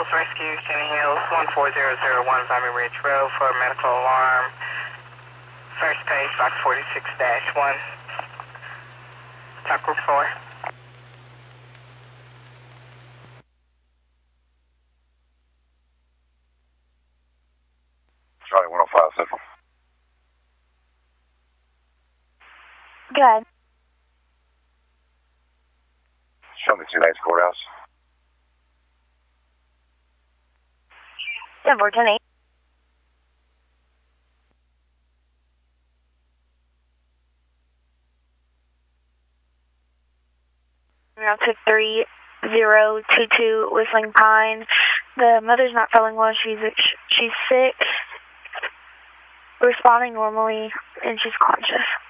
Hills Rescue, Kenny Hills, 14001 Vimy Ridge Road for a medical alarm. First page, box 46-1. Talk group 4. Charlie 105 Central. Good. Show me 2 Courthouse. 10-4-10-8. Now 63022 Whistling Pine. The mother's not feeling well. She's sick, responding normally, and she's conscious.